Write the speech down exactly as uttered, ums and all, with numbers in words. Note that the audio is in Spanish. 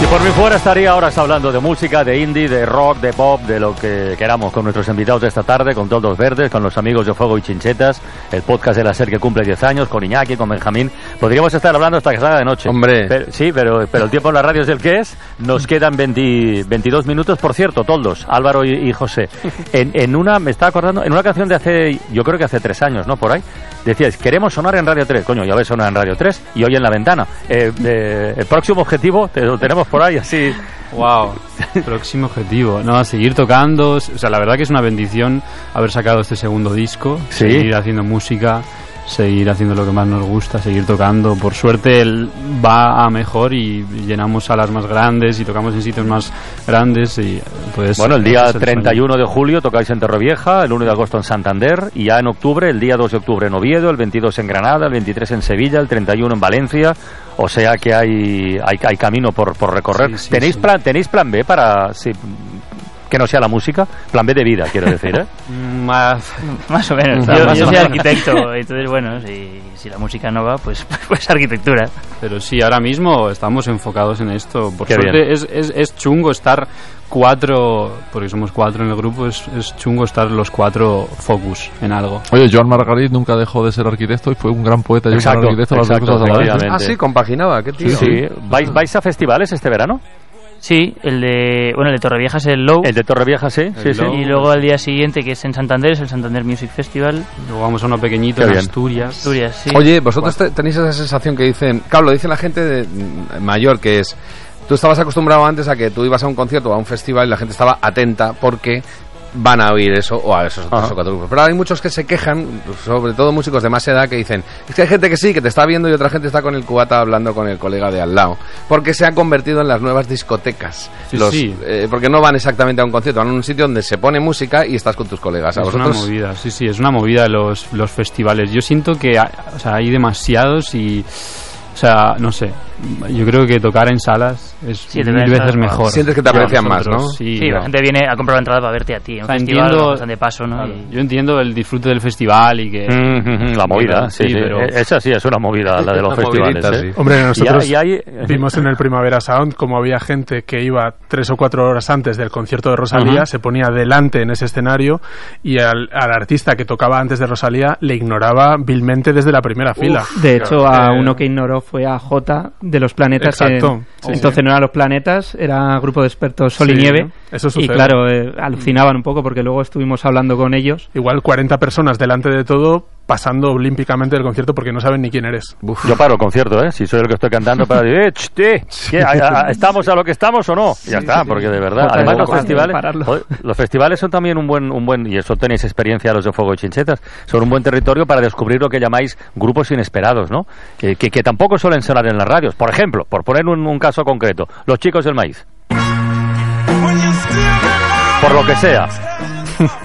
Si por mí fuera estaría ahora hablando de música, de indie, de rock, de pop, de lo que queramos con nuestros invitados de esta tarde, con Toldos Verdes, con los amigos de Fuego y Chinchetas, el podcast de la SER que cumple diez años, con Iñaki, con Benjamín. Podríamos estar hablando hasta que salga de noche. Hombre. Pero, sí, pero, pero el tiempo en la radio es el que es. Nos quedan veinte, veintidós minutos. Por cierto, Toldos, Álvaro y, y José, en, en una, me estaba acordando, en una canción de hace, yo creo que hace tres años, ¿no? Por ahí, decíais, queremos sonar en Radio tres. Coño, ya ves sonar en Radio tres y hoy en La Ventana. Eh, eh, el próximo objetivo, te lo tenemos por ahí, así... Wow, próximo objetivo, no, seguir tocando, o sea, la verdad que es una bendición haber sacado este segundo disco, ¿sí? Seguir haciendo música, seguir haciendo lo que más nos gusta, seguir tocando, por suerte él va a mejor y llenamos salas más grandes y tocamos en sitios más grandes y pues... Bueno, el día treinta y uno de julio tocáis en Torrevieja, el uno de agosto en Santander y ya en octubre, el día dos de octubre en Oviedo, el veintidós en Granada, el veintitrés en Sevilla, el treinta y uno en Valencia. O sea que hay hay, hay camino por, por recorrer. Sí, sí, ¿Tenéis, sí. Plan, ¿Tenéis plan B para sí, que no sea la música? Plan B de vida, quiero decir, ¿eh? más, más o menos. Yo, yo soy arquitecto, entonces, bueno, si, si la música no va, pues, pues arquitectura. Pero sí, ahora mismo estamos enfocados en esto. Por Qué suerte es, es, es chungo estar cuatro, porque somos cuatro en el grupo, es, es chungo estar los cuatro focus en algo. Oye, Joan Margarit nunca dejó de ser arquitecto y fue un gran poeta y un gran arquitecto. Las dos cosas a la vez. Ah, sí, compaginaba, qué tío. Sí, sí. ¿Vais, ¿Vais a festivales este verano? Sí, el de, bueno, el de Torrevieja es el Low. El de Torrevieja, sí, sí, sí. Y luego al día siguiente, que es en Santander, es el Santander Music Festival. Luego vamos a uno pequeñito en Asturias. Asturias, sí. Oye, vosotros te, tenéis esa sensación que dicen, claro, lo dice la gente de, mayor, que es, tú estabas acostumbrado antes a que tú ibas a un concierto o a un festival y la gente estaba atenta porque van a oír eso o a esos otros cuatro grupos. Pero hay muchos que se quejan, sobre todo músicos de más edad, que dicen, es que hay gente que sí, que te está viendo y otra gente está con el cubata hablando con el colega de al lado, porque se han convertido en las nuevas discotecas. Sí, los, sí. Eh, porque no van exactamente a un concierto, van a un sitio donde se pone música y estás con tus colegas. ¿A es vosotros? Una movida, sí, sí, es una movida los, los festivales. Yo siento que o sea, hay demasiados y... O sea, no sé, yo creo que tocar en salas es sí, mil veces mejor. Sientes que te aprecian más, ¿no? Sí, sí, la no. gente viene a comprar la entrada para verte a ti. En o sea, festival entiendo, de paso, ¿no? Claro, y... Yo entiendo el disfrute del festival y que... Mm-hmm, la movida, sí, sí, pero... Esa sí es una movida, la de los festivales, ¿eh? Sí. Hombre, nosotros y hay, y hay... vimos en el Primavera Sound como había gente que iba tres o cuatro horas antes del concierto de Rosalía, uh-huh. se ponía delante en ese escenario y al, al artista que tocaba antes de Rosalía le ignoraba vilmente desde la primera Uf, fila. De hecho, a eh... uno que ignoró fue a Jota de Los Planetas. Exacto. En, sí, entonces sí. no eran Los Planetas, era grupo de expertos Sol sí, y Nieve. Eso sucede. Y claro, eh, alucinaban un poco porque luego estuvimos hablando con ellos. Igual cuarenta personas delante de todo, pasando olímpicamente del concierto porque no saben ni quién eres. Uf. Yo paro el concierto, ¿eh? Si soy el que estoy cantando para decir, eh, ch, ch, ¿estamos a lo que estamos o no? Ya sí, está, sí, porque de verdad. Jota, además, no, los festivales, joder, los festivales son también un buen, un buen, y eso tenéis experiencia los de Fuego y Chinchetas, son un buen territorio para descubrir lo que llamáis grupos inesperados, ¿no? Que, que, que tampoco suelen sonar en las radios. Por ejemplo, por poner un, un caso concreto, Los Chicos del Maíz. Por lo que sea.